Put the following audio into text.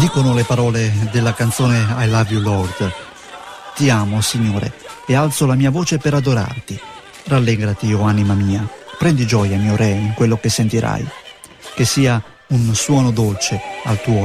Dicono le parole della canzone I Love You Lord. Ti amo, Signore, e alzo la mia voce per adorarti. Rallegrati, o anima mia, prendi gioia, mio Re, in quello che sentirai. Che sia un suono dolce al tuo